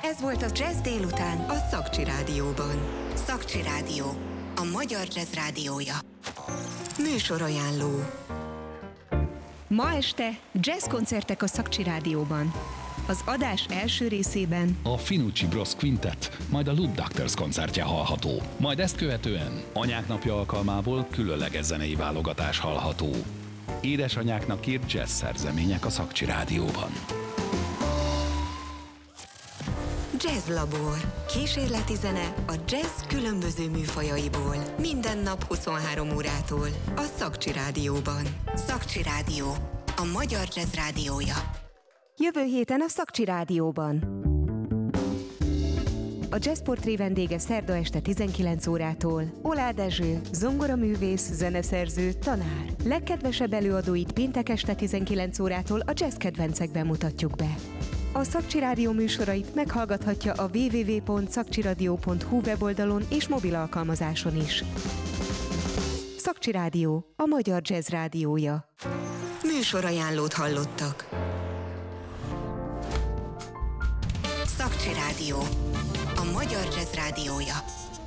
Ez volt a Jazz délután a Szakcsi Rádióban. Szakcsi Rádió, a magyar jazz rádiója. Műsorajánló. Ma este jazzkoncertek a Szakcsi Rádióban. Az adás első részében a Finucci Bros Quintet, majd a Loop Doctors koncertje hallható. Majd ezt követően Anyák napja alkalmából különleges zenei válogatás hallható. Édesanyáknak írt jazz szerzemények a Szakcsi Rádióban. Jazzlabor. Kísérleti zene a jazz különböző műfajaiból. Minden nap 23 órától a Szakcsi Rádióban. Szakcsi Rádió, a magyar jazz rádiója. jövő héten a Szakcsi Rádióban. A Jazzportré vendége szerda este 19 órától Oláh Dezső, zongoraművész, zeneszerző, tanár. Legkedvesebb előadóit péntek este 19 órától a jazz kedvencekben mutatjuk be. A Szakcsi Rádió műsorait meghallgathatja a www.szakcsiradio.hu weboldalon és mobil alkalmazáson is. Szakcsi Rádió, a magyar jazz rádiója. Műsorajánlót hallottak. Szakcsi Rádió, a magyar jazz rádiója.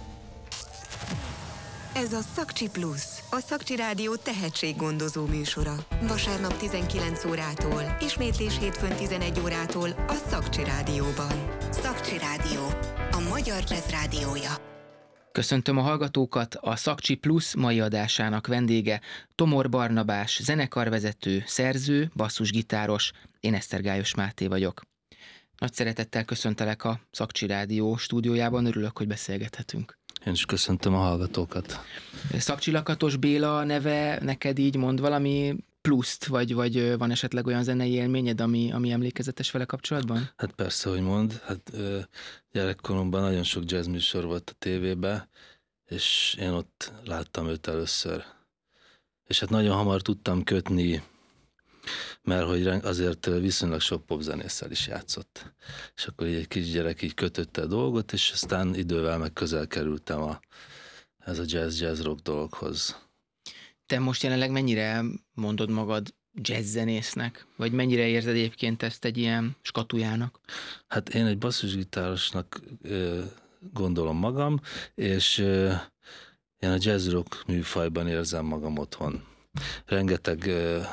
Ez a Szakcsi Plusz, a Szakcsi Rádió tehetséggondozó műsora. Vasárnap 19 órától, ismétlés hétfőn 11 órától a Szakcsi Rádióban. Szakcsi Rádió, a magyar jazz rádiója. Köszöntöm a hallgatókat, a Szakcsi Plusz mai adásának vendége Tomor Barnabás, zenekarvezető, szerző, basszusgitáros, én Esztergályos Máté vagyok. Nagy szeretettel köszöntelek a Szakcsi Rádió stúdiójában, örülök, hogy beszélgethetünk. Én is köszöntöm a hallgatókat. Szakcsi Lakatos Béla neve neked így mond valami pluszt, vagy van esetleg olyan zenei élményed, ami emlékezetes vele kapcsolatban? Hát persze, hogy mond. Gyerekkoromban nagyon sok jazz műsor volt a tévében, és én ott láttam őt először. És hát nagyon hamar tudtam kötni, mert hogy azért viszonylag sok popzenésszel is játszott. És akkor így egy kisgyerek így kötötte a dolgot, és aztán idővel meg közel kerültem ez a jazz rock dologhoz. Te most jelenleg mennyire mondod magad jazzzenésznek? Vagy mennyire érzed egyébként ezt egy ilyen skatujának? Hát én egy basszusgitárosnak gondolom magam, és én a jazz rock műfajban érzem magam otthon. Rengeteg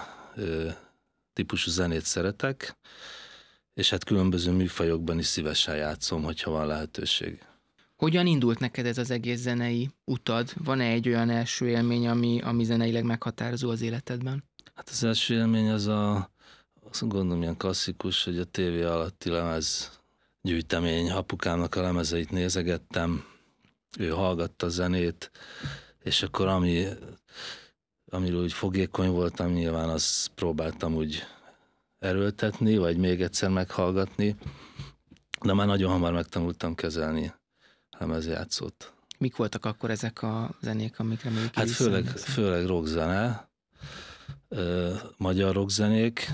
típusú zenét szeretek, és hát különböző műfajokban is szívesen játszom, hogyha van lehetőség. Hogyan indult neked ez az egész zenei utad? Van-e egy olyan első élmény, ami zeneileg meghatározó az életedben? Hát az első élmény azt gondolom ilyen klasszikus, hogy a tévé alatti lemez gyűjtemény. Apukámnak a lemezeit nézegettem, ő hallgatta a zenét, és akkor amiről úgy fogékony voltam, nyilván azt próbáltam úgy erőltetni, vagy még egyszer meghallgatni, de már nagyon hamar megtanultam kezelni lemezjátszót. Mik voltak akkor ezek a zenék, amikre még Hát főleg rockzene, magyar rockzenék,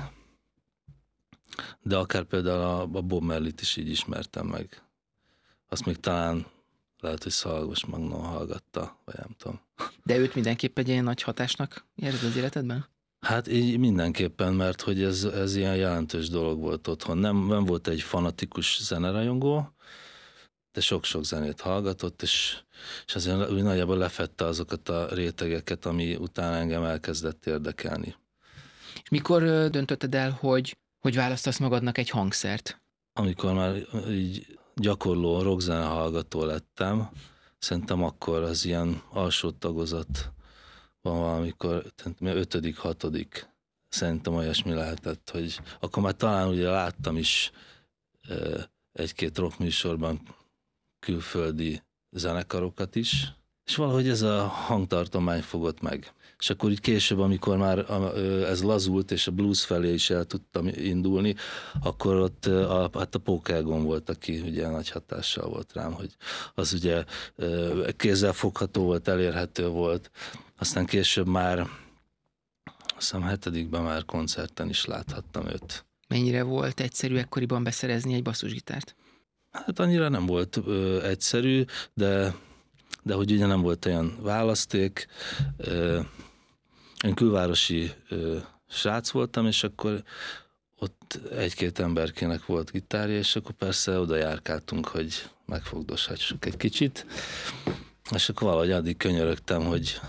de akár például a Bob Marley-t is így ismertem meg. Azt még talán lehet, hogy Szalagos Magnon hallgatta, vagy nem tudom. De őt mindenképp egy ilyen nagy hatásnak érzed az életedben? Hát így mindenképpen, mert hogy ez ilyen jelentős dolog volt otthon. Nem volt egy fanatikus zenerajongó, de sok-sok zenét hallgatott, és azért úgy nagyjából lefette azokat a rétegeket, ami utána engem elkezdett érdekelni. És mikor döntötted el, hogy választasz magadnak egy hangszert? Amikor már így gyakorló rockzene hallgató lettem, szerintem akkor az ilyen alsó tagozat van valamikor, 5., 6. szerintem olyasmi lehetett, hogy akkor már talán ugye láttam is egy-két rockműsorban külföldi zenekarokat is, és valahogy ez a hangtartomány fogott meg. És akkor így később, amikor már ez lazult, és a blues felé is el tudtam indulni, akkor ott a Pók Egon volt, aki ugye nagy hatással volt rám, hogy az ugye kézzel fogható volt, elérhető volt. Aztán később már, azt hiszem 7-ben már koncerten is láthattam őt. Mennyire volt egyszerű ekkoriban beszerezni egy basszusgitárt? Hát annyira nem volt egyszerű, de hogy ugye nem volt olyan választék. Én külvárosi srác voltam, és akkor ott egy-két emberkének volt gitárja, és akkor persze oda járkáltunk, hogy megfogdoshassuk egy kicsit, és akkor valahogy addig könyörögtem, hogy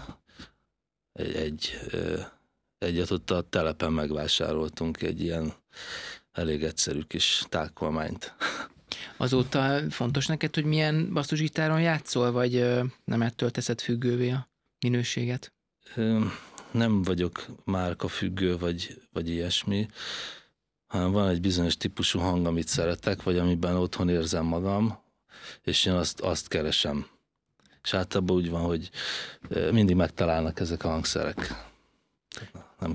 egyet ott a telepen megvásároltunk egy ilyen elég egyszerű kis tálkolmányt. Azóta fontos neked, hogy milyen basszusgitáron játszol, vagy nem ettől teszed függővé a minőséget? Nem vagyok márkafüggő, vagy ilyesmi, hanem van egy bizonyos típusú hang, amit szeretek, vagy amiben otthon érzem magam, és én azt keresem. És általában úgy van, hogy mindig megtalálnak ezek a hangszerek.